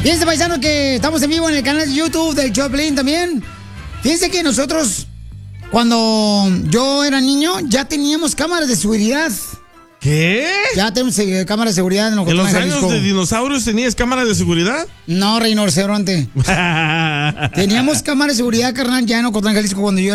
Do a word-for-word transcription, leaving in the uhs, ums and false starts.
Fíjense, paisano, que estamos en vivo en el canal de YouTube del Choplin también. Fíjense que nosotros, cuando yo era niño, ya teníamos cámaras de seguridad. ¿Qué? Ya tenemos eh, cámaras de seguridad en ¿En los años de dinosaurios tenías cámaras de seguridad? No, rinoceronte. Teníamos cámaras de seguridad, carnal, ya en Ocotlán, Jalisco, cuando yo